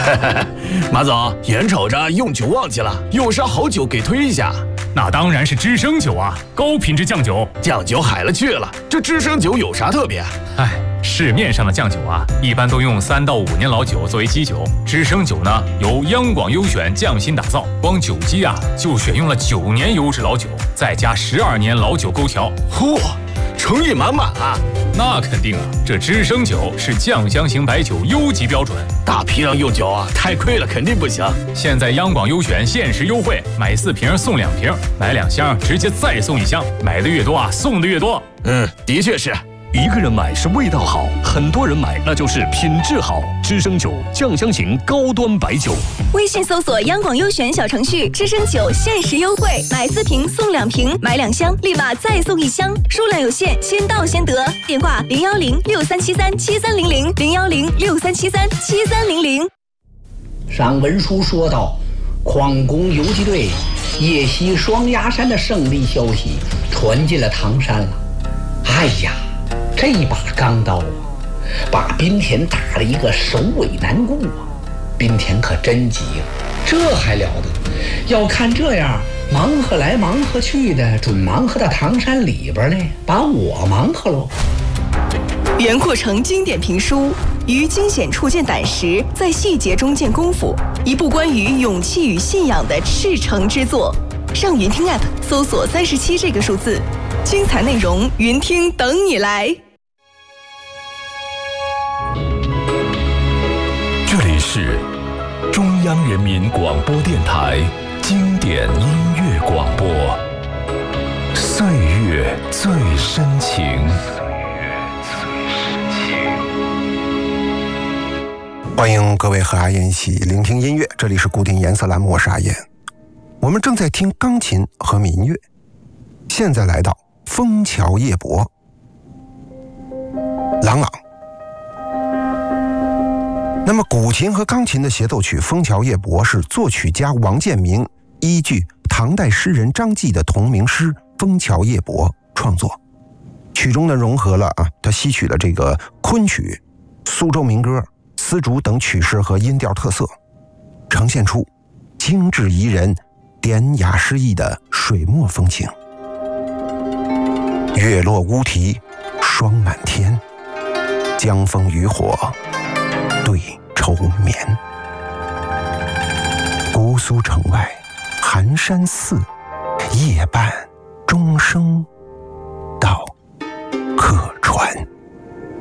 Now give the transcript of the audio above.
马总，眼瞅着用酒旺季了，有啥好酒给推一下？ 那当然是知升酒啊，高品质酱酒。 酱酒海了去了，这知升酒有啥特别？ 市面上的酱酒啊，一般都用3到5年老酒作为基酒，知升酒呢由央广优选匠心打造，光酒基啊就选用了9年优质老酒，再加12年老酒勾调。 嚯，诚意满满啊！ 那肯定啊，这知升酒是酱香型白酒优级标准， 大批量用酒啊，太亏了，肯定不行。 现在央广优选限时优惠，买4瓶送2瓶，买2箱直接再送1箱，买的越多啊，送的越多。 的确是。 一个人买是味道好，很多人买那就是品质好。知升酒酱香型高端白酒。 微信搜索央广优选小程序，知升酒限时优惠，买4瓶送2瓶，买2箱立马再送1箱，数量有限，先到先得。电话01063737300 01063737300。 上文书说到，匡工游击队夜袭双崖山的胜利消息传进了唐山了。哎呀，这把钢刀啊，把滨田打了一个首尾难顾啊！滨田可真急了，这还了得？要看这样，忙活来忙活去的，准忙活到唐山里边来，把我忙活喽。 袁阔成经典评书，于惊险处见胆识，在细节中见功夫，一部关于勇气与信仰的赤诚之作。上云听 App 搜索37这个数字，精彩内容云听等你来。 这里是中央人民广播电台经典音乐广播，岁月最深情。 欢迎各位和阿燕一起聆听音乐，这里是固定颜色栏目，我是阿燕。我们正在听钢琴和民乐，现在来到枫桥夜泊。郎朗。那么古琴和钢琴的协奏曲《枫桥夜泊》是作曲家王建民依据唐代诗人张继的同名诗《枫桥夜泊》创作，曲中呢融合了他吸取了这个昆曲、苏州民歌、丝竹等曲式和音调特色，呈现出精致宜人、典雅诗意的水墨风情。月落乌啼霜满天，江枫渔火对愁眠。姑苏城外寒山寺，夜半钟声